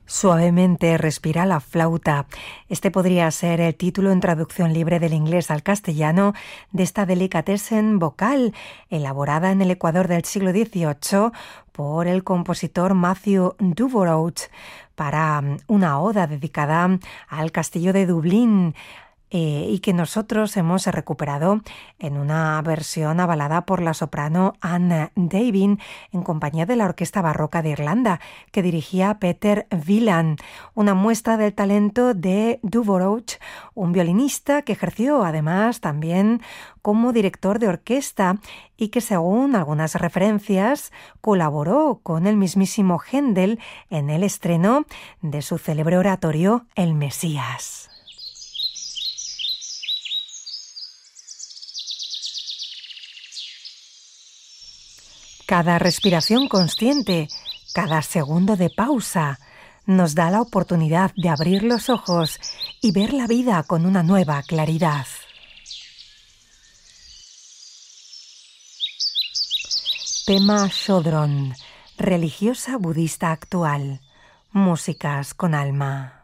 Suavemente respira la flauta. Este podría ser el título en traducción libre del inglés al castellano de esta delicatessen vocal, elaborada en el Ecuador del siglo XVIII por el compositor Matthew Duvoroch para una oda dedicada al castillo de Dublín, y que nosotros hemos recuperado en una versión avalada por la soprano Anne Davin en compañía de la Orquesta Barroca de Irlanda, que dirigía Peter Wieland, una muestra del talento de Duvoroch, un violinista que ejerció además también como director de orquesta y que, según algunas referencias, colaboró con el mismísimo Händel en el estreno de su célebre oratorio El Mesías. Cada respiración consciente, cada segundo de pausa, nos da la oportunidad de abrir los ojos y ver la vida con una nueva claridad. Pema Chodron, religiosa budista actual. Músicas con alma.